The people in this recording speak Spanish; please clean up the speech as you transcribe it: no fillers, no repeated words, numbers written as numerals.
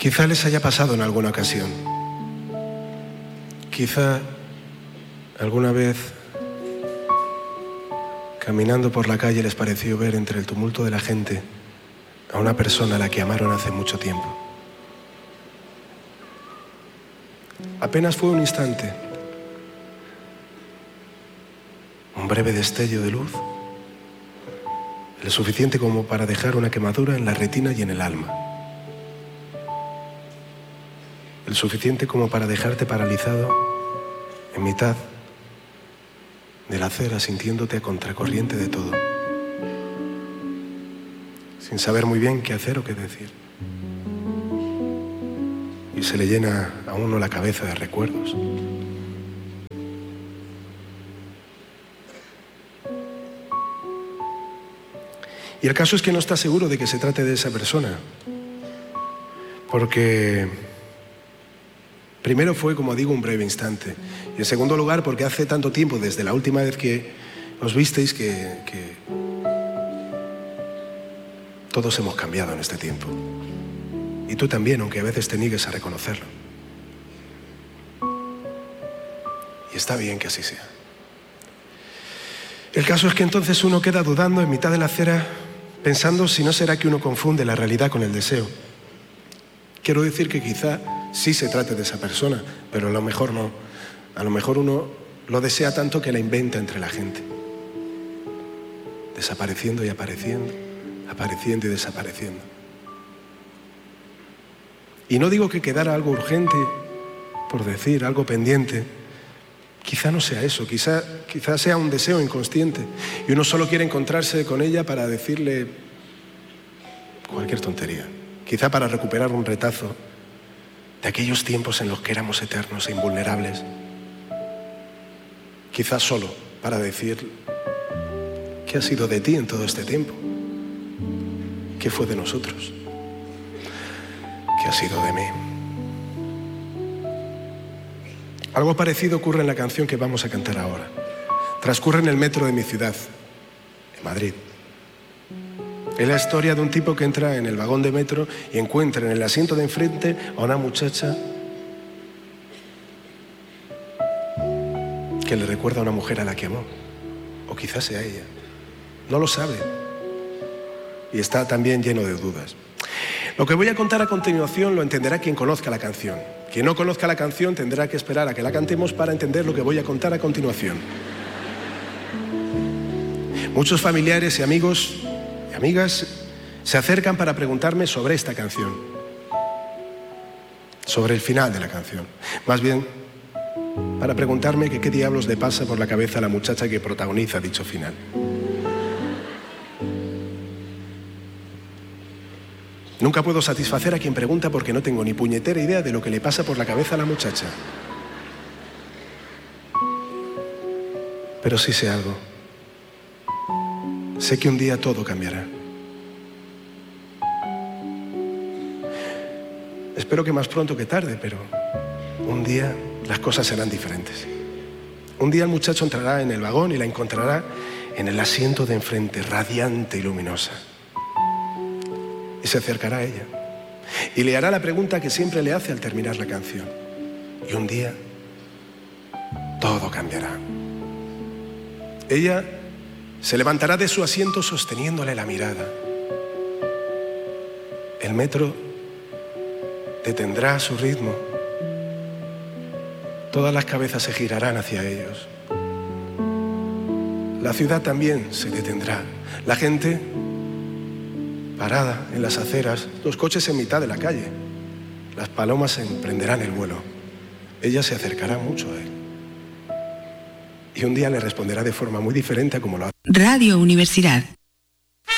Quizá les haya pasado en alguna ocasión. Quizá alguna vez, caminando por la calle, les pareció ver entre el tumulto de la gente a una persona a la que amaron hace mucho tiempo. Apenas fue un instante, un breve destello de luz, lo suficiente como para dejar una quemadura en la retina y en el alma. El suficiente como para dejarte paralizado en mitad de la acera, sintiéndote a contracorriente de todo, sin saber muy bien qué hacer o qué decir. Y se le llena a uno la cabeza de recuerdos. Y el caso es que no está seguro de que se trate de esa persona, porque primero fue, como digo, un breve instante, y en segundo lugar porque hace tanto tiempo desde la última vez que os visteis que todos hemos cambiado en este tiempo, y tú también, aunque a veces te niegues a reconocerlo. Y está bien que así sea. El caso es que entonces uno queda dudando en mitad de la acera, pensando si no será que uno confunde la realidad con el deseo. Quiero decir que quizá sí se trate de esa persona, pero a lo mejor no. A lo mejor uno lo desea tanto que la inventa entre la gente, desapareciendo y apareciendo, apareciendo y desapareciendo. Y no digo que quedara algo urgente, por decir, algo pendiente. Quizá no sea eso, quizá sea un deseo inconsciente y uno solo quiere encontrarse con ella para decirle cualquier tontería. Quizá para recuperar un retazo de aquellos tiempos en los que éramos eternos e invulnerables. Quizá solo para decir ¿qué ha sido de ti en todo este tiempo? ¿Qué fue de nosotros? ¿Qué ha sido de mí? Algo parecido ocurre en la canción que vamos a cantar ahora. Transcurre en el metro de mi ciudad, en Madrid. Es la historia de un tipo que entra en el vagón de metro y encuentra en el asiento de enfrente a una muchacha que le recuerda a una mujer a la que amó. O quizás sea ella. No lo sabe. Y está también lleno de dudas. Lo que voy a contar a continuación lo entenderá quien conozca la canción. Quien no conozca la canción tendrá que esperar a que la cantemos para entender lo que voy a contar a continuación. Muchos familiares y amigos y amigas se acercan para preguntarme sobre esta canción, sobre el final de la canción. Más bien, para preguntarme que qué diablos le pasa por la cabeza a la muchacha que protagoniza dicho final. Nunca puedo satisfacer a quien pregunta porque no tengo ni puñetera idea de lo que le pasa por la cabeza a la muchacha. Pero sí sé algo. Sé que un día todo cambiará. Espero que más pronto que tarde, pero un día las cosas serán diferentes. Un día el muchacho entrará en el vagón y la encontrará en el asiento de enfrente, radiante y luminosa. Y se acercará a ella y le hará la pregunta que siempre le hace al terminar la canción. Y un día todo cambiará. Ella se levantará de su asiento sosteniéndole la mirada. El metro detendrá su ritmo. Todas las cabezas se girarán hacia ellos. La ciudad también se detendrá. La gente parada en las aceras, los coches en mitad de la calle. Las palomas emprenderán el vuelo. Ella se acercará mucho a él. Y un día le responderá de forma muy diferente a como lo hace. Radio Universidad.